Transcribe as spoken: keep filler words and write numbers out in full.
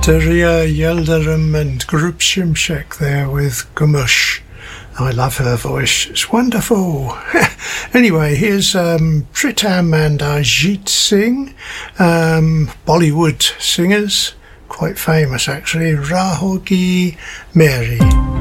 Daria Yildirim and Group Shimshek there with Gumush. I love her voice. It's wonderful. Anyway, here's um, Pritam and Ajit Singh, um, Bollywood singers, quite famous actually, Rahogi Mary.